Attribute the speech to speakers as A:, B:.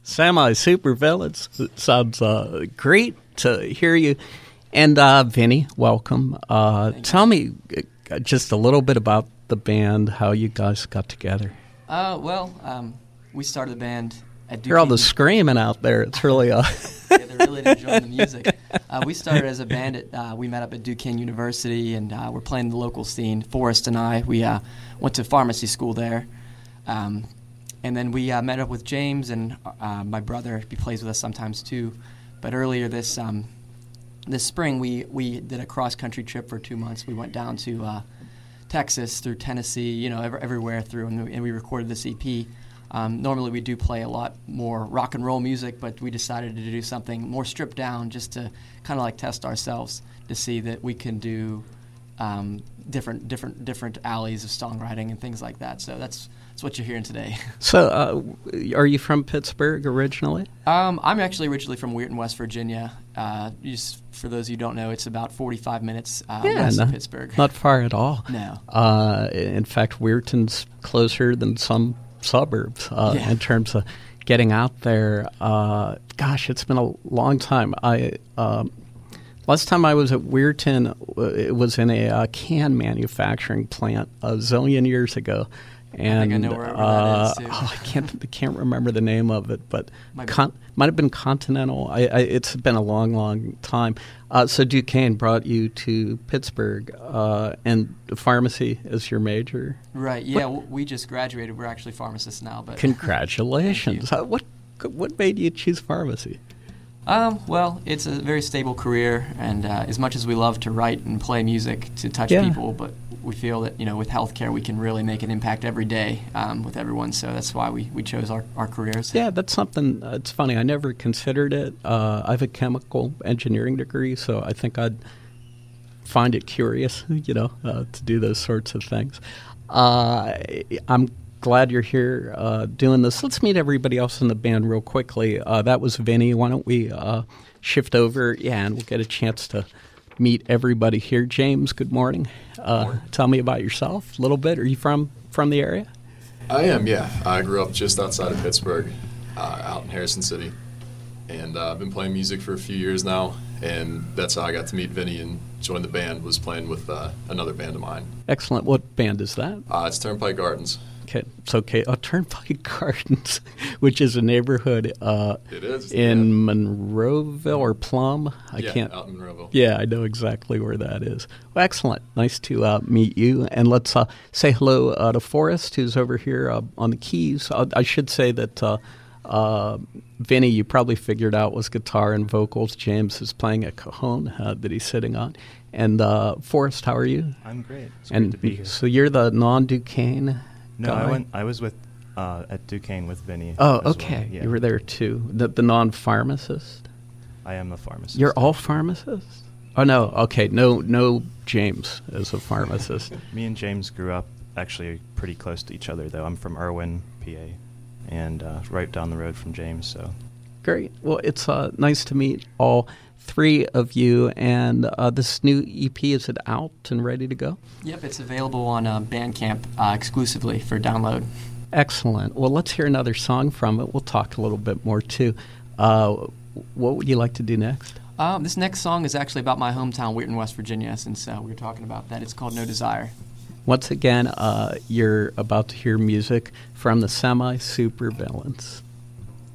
A: Semi Supervillains. It sounds great to hear you. And Vinny, welcome. Tell me just a little bit about the band, how you guys got together.
B: We started the band at Duquesne.
A: You're all the screaming out there. It's really...
B: Yeah, they're really enjoying the music. We started as a band. We met up at Duquesne University, and we're playing the local scene. Forrest and I, we went to pharmacy school there. And then we met up with James, and my brother. He plays with us sometimes too. But earlier this spring, we did a cross-country trip for 2 months. We went down to Texas, through Tennessee, everywhere through, and we recorded this EP. Normally we do play a lot more rock and roll music, but we decided to do something more stripped down, just to kind of like test ourselves to see that we can do different alleys of songwriting and things like that. So that's what you're hearing today.
A: So, are you from Pittsburgh originally?
B: I'm actually originally from Weirton, West Virginia. Just for those of you who don't know, it's about 45 minutes west of Pittsburgh.
A: Not far at all.
B: No.
A: In fact, Weirton's closer than some suburbs in terms of getting out there. Gosh, it's been a long time. Last time I was at Weirton, it was in a can manufacturing plant a zillion years ago. And,
B: I think I know where that is, too.
A: I can't remember the name of it, but might have been Continental. It's been a long, long time. So Duquesne brought you to Pittsburgh, and pharmacy is your major?
B: Right, yeah. We just graduated. We're actually pharmacists now. But
A: Congratulations. What made you choose pharmacy?
B: Well, it's a very stable career, and as much as we love to write and play music to touch people, but we feel that, with healthcare we can really make an impact every day with everyone, so that's why we chose our careers. Yeah,
A: that's something, it's funny, I never considered it. I have a chemical engineering degree, so I think I'd find it curious, to do those sorts of things. I'm glad you're here doing this. Let's meet everybody else in the band real quickly. That was Vinny. Why don't we shift over? Yeah, and we'll get a chance to meet everybody here. James, good morning. Tell me about yourself a little bit. Are you from the area?
C: I am, yeah. I grew up just outside of Pittsburgh, out in Harrison City. And I've been playing music for a few years now, and that's how I got to meet Vinny and join the band, was playing with another band of mine.
A: Excellent. What band is that?
C: It's Turnpike Gardens.
A: Okay, it's okay. Turnpike Gardens, which is a neighborhood
C: it is,
A: in Monroeville or Plum.
C: Out in Monroeville.
A: Yeah, I know exactly where that is. Well, excellent. Nice to meet you. And let's say hello to Forrest, who's over here on the keys. I should say that Vinny, you probably figured out, was guitar and vocals. James is playing a cajon that he's sitting on. And Forrest, how are you?
D: I'm great. It's great to be here.
A: So you're the non-Duquesne
D: No,
A: guy?
D: I was with at Duquesne with Vinny.
A: Oh, okay.
D: Well. Yeah.
A: You were there too. The non-pharmacist?
D: I am a pharmacist.
A: You're all pharmacists? Oh, no. Okay. No James is a pharmacist.
D: Me and James grew up actually pretty close to each other, though. I'm from Irwin, PA, and right down the road from James. So
A: great. Well, it's nice to meet all three of you, and this new EP, is it out and ready to go?
B: Yep, it's available on Bandcamp exclusively for download.
A: Excellent. Well, let's hear another song from it. We'll talk a little bit more, too. What would you like to do next?
B: This next song is actually about my hometown, Weirton, West Virginia, since we were talking about that. It's called No Desire.
A: Once again, you're about to hear music from the Semi Supervillains.